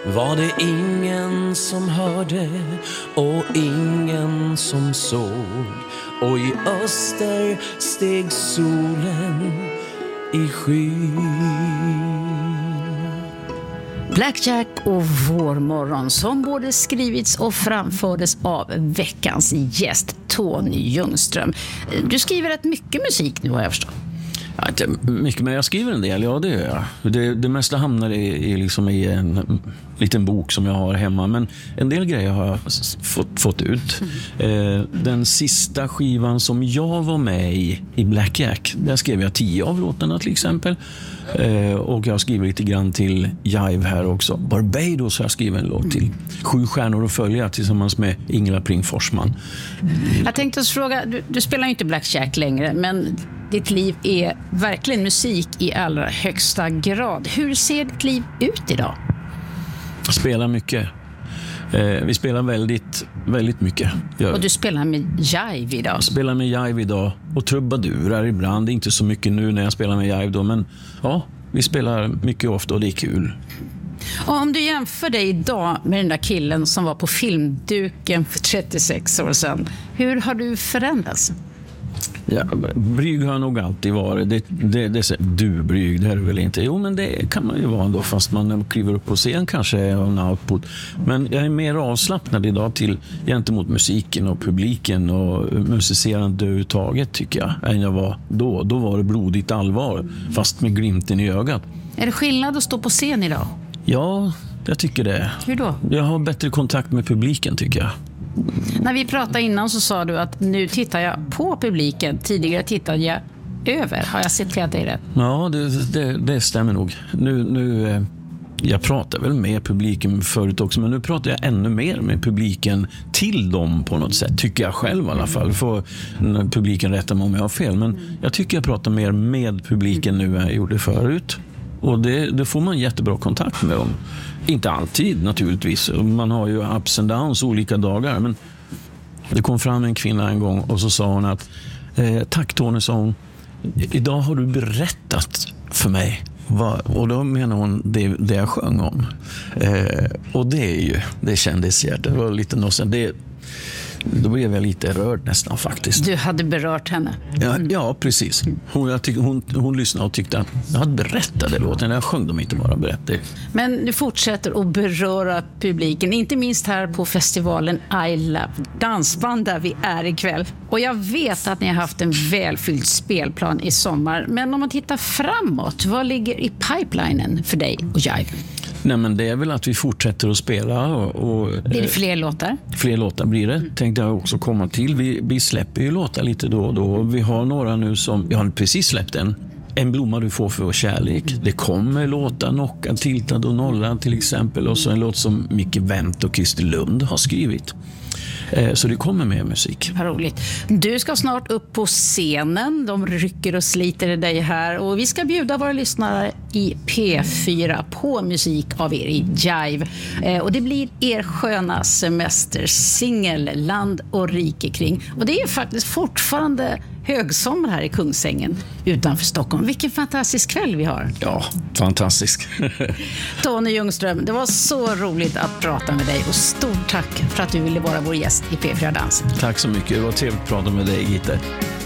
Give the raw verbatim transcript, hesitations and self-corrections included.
var det ingen som hörde och ingen som såg. Och i öster steg solen i skyn. Black Jack och Vårmorgon som både skrivits och framfördes av veckans gäst Tony Ljungström. Du skriver rätt mycket musik nu har jag förstått. Ja, inte mycket, men jag skriver en del, ja det gör jag. Det, det mesta hamnar i, i, liksom i en liten bok som jag har hemma. Men en del grejer har jag fått, fått ut. Mm. Eh, den sista skivan som jag var med i, i Black Jack, där skrev jag tio av låtarna till exempel. Eh, och jag skriver lite grann till Jive här också. Barbados har jag skrivit en låt till. Sju stjärnor att följa tillsammans med Ingela Pring Forsman. Jag tänkte oss fråga, du, du spelar ju inte Black Jack längre, men ditt liv är verkligen musik i allra högsta grad. Hur ser ditt liv ut idag? Jag spelar mycket. Eh, vi spelar väldigt, väldigt mycket. Jag och du spelar med Jive idag? Jag spelar med Jive idag och trubadurar ibland. Inte så mycket nu när jag spelar med Jive då, men ja, vi spelar mycket ofta och det är kul. Och om du jämför dig idag med den där killen som var på filmduken för trettiosex år sedan, hur har du förändrats? Ja, bryg har nog alltid varit. Det, det, det, du bryg, det är du väl inte? Jo, men det kan man ju vara ändå, fast man kliver upp på scen kanske är en output. Men jag är mer avslappnad idag till gentemot musiken och publiken och musicerande överhuvudtaget tycker jag, än jag var då. Då var det blodigt allvar, fast med glimten i ögat. Är det skillnad att stå på scen idag? Ja, jag tycker det. Hur då? Jag har bättre kontakt med publiken tycker jag. När vi pratade innan så sa du att nu tittar jag på publiken. Tidigare tittade jag över. Har jag citerat dig rätt? Ja, det, det, det stämmer nog. Nu, nu, jag pratar väl med publiken förut också, men nu pratar jag ännu mer med publiken till dem på något sätt. Tycker jag själv i alla fall. Får publiken rätta mig om jag har fel. Men jag tycker jag pratar mer med publiken nu än jag gjorde förut. Och det, det får man jättebra kontakt med dem. Inte alltid naturligtvis. Man har ju ups and downs olika dagar. Men det kom fram en kvinna en gång och så sa hon att eh, tack Tony, sa hon. Idag har du berättat för mig. Va? Och då menar hon det, det jag sjöng om. Eh, och det är ju, det kändes hjärtat. Det var lite något, det då blev jag lite rörd nästan faktiskt. Du hade berört henne? Ja, ja precis. Hon, jag tyck, hon, hon lyssnade och tyckte att jag hade berättat det låten. Jag sjöng dem inte bara berättade. Men du fortsätter att beröra publiken. Inte minst här på festivalen I Love Dansband där vi är ikväll. Och jag vet att ni har haft en välfylld spelplan i sommar. Men om man tittar framåt, vad ligger i pipelinen för dig och Jive? Nej, men det är väl att vi fortsätter att spela. Och, och, blir det fler låtar? Fler låtar blir det. Mm. Tänkte jag också komma till. Vi, vi släpper ju låtar lite då och då. Vi har några nu som, jag har precis släppt en. En blomma du får för vår kärlek. Det kommer låtar, Nocka, Tiltad och Nollad till exempel. Och så en låt som Micke Wendt och Christer Lund har skrivit. Så det kommer mer musik. Vad roligt. Du ska snart upp på scenen. De rycker och sliter i dig här. Och vi ska bjuda våra lyssnare i P fyra på musik av er i Jive. Och det blir er sköna semestersingel Land och rike kring. Och det är faktiskt fortfarande högsommar här i Kungsängen utanför Stockholm. Vilken fantastisk kväll vi har. Ja, fantastisk. Tony Ljungström, det var så roligt att prata med dig och stort tack för att du ville vara vår gäst i P fyra Dans. Tack så mycket, det var trevligt att prata med dig, Gitte.